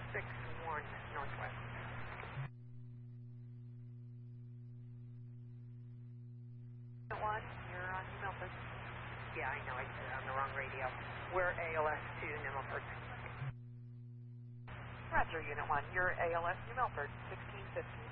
461 Northwest. Unit 1, you're on New Milford. Yeah, I know, I said it on the wrong radio. We're ALS to New Milford. Roger, Unit 1, you're ALS New Milford, 1650.